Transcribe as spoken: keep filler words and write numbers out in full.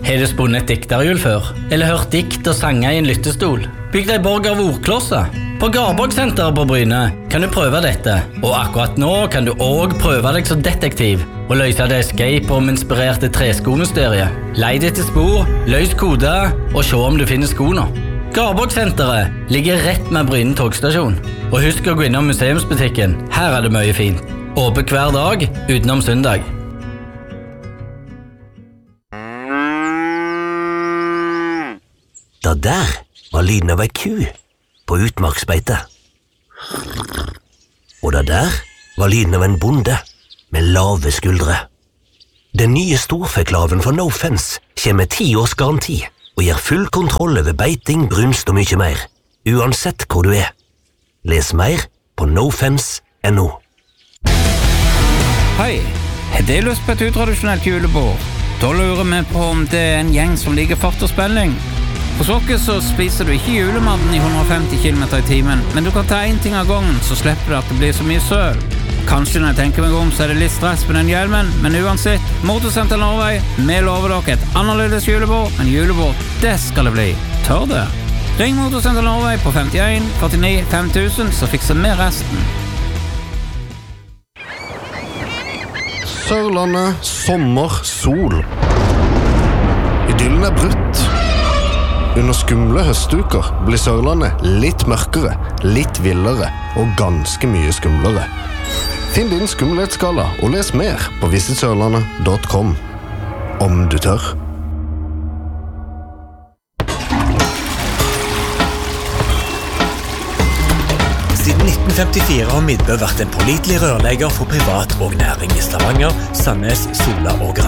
Har du spunnet et dikterhjul før? Eller hørt dikt og sanger i en lyttestol? Bygd deg borg av ordklosser? På Garborgsenteret på Bryne kan du prøve dette. Og akkurat nå kan du også prøve deg som detektiv og løse det escape room-inspirerte treskomysteriet. Leid etter spor, løs koder og se om du finner skoene. Garborgsenteret ligger rett med Bryne togstasjon. Og husk å gå innom museumsbutikken. Her er det mye fint. Åpent hver dag utenom søndag. Det der var lyden av ei ku på utmarksbeite. Og det der var lyden av en bonde med lave skuldre. Den nye storfeklaven fra No Fence kommer med ti års garanti og gir full kontroll over beiting, brunst og mye mer, uansett hvor du er. Les mer på nofence punktum no. Hei, har du lyst på et utradisjonelt julebord? Da lurer vi på om det er en gjeng som liker fart og spenning. På Sokke så spiser du ikke julematen i hundre og femti kilometer i timen, men du kan ta en ting av gangen, så slipper du at det blir så mye søl. Kanskje når jeg tenker meg om, så er det litt stress med den hjelmen, men uansett, Motorsenter Norway, vi lover dere et annerledes julebord, men julebord, det skal det bli. Tør det? Ring Motorsenter Norway på femtien førtini fem tusen, så fikser vi resten. Sørlandet, sommer, sol. Idyllen er brutt. Under skumle høstuker blir Sørlandet litt mørkere, litt villere og ganske mye skumlere. Finn din skumlighetsskala og les mer på visit sørlandet punktum com. Om du tør. Siden nitten femtifire har Midtbø vært en pålitelig rørlegger for privat og næring i Stavanger, Sandnes, Sola og Gran.